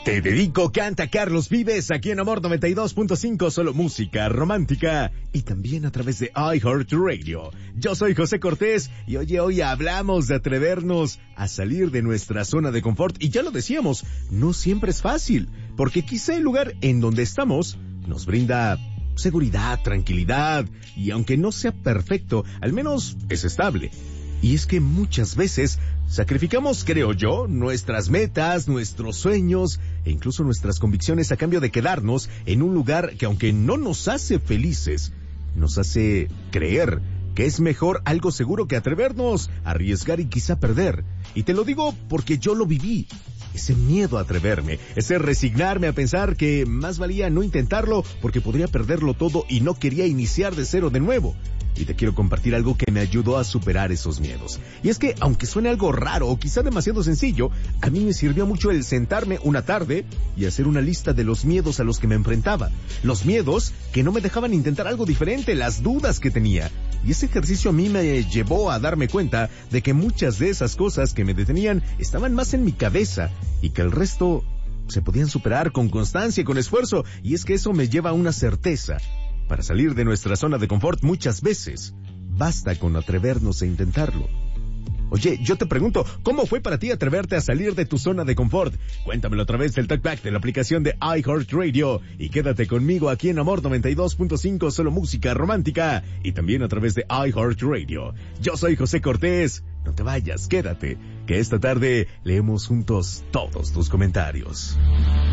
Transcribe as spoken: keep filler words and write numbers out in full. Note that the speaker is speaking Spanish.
Te dedico canta Carlos Vives aquí en Amor noventa y dos punto cinco, solo música romántica y también a través de iHeartRadio. Yo soy José Cortés y oye, hoy hablamos de atrevernos a salir de nuestra zona de confort y ya lo decíamos, no siempre es fácil, porque quizá el lugar en donde estamos nos brinda seguridad, tranquilidad y aunque no sea perfecto, al menos es estable. Y es que muchas veces sacrificamos, creo yo, nuestras metas, nuestros sueños e incluso nuestras convicciones a cambio de quedarnos en un lugar que aunque no nos hace felices, nos hace creer que es mejor algo seguro que atrevernos, arriesgar y quizá perder. Y te lo digo porque yo lo viví. Ese miedo a atreverme, ese resignarme a pensar que más valía no intentarlo porque podría perderlo todo y no quería iniciar de cero de nuevo. Y te quiero compartir algo que me ayudó a superar esos miedos. Y es que, aunque suene algo raro o quizá demasiado sencillo, a mí me sirvió mucho el sentarme una tarde y hacer una lista de los miedos a los que me enfrentaba. Los miedos que no me dejaban intentar algo diferente, las dudas que tenía. Y ese ejercicio a mí me llevó a darme cuenta de que muchas de esas cosas que me detenían estaban más en mi cabeza y que el resto se podían superar con constancia y con esfuerzo. Y es que eso me lleva a una certeza. Para salir de nuestra zona de confort muchas veces basta con atrevernos a intentarlo. Oye, yo te pregunto, ¿cómo fue para ti atreverte a salir de tu zona de confort? Cuéntamelo a través del TalkBack de la aplicación de iHeartRadio y quédate conmigo aquí en Amor noventa y dos punto cinco, solo música romántica y también a través de iHeartRadio. Yo soy José Cortés, no te vayas, quédate, que esta tarde leemos juntos todos tus comentarios.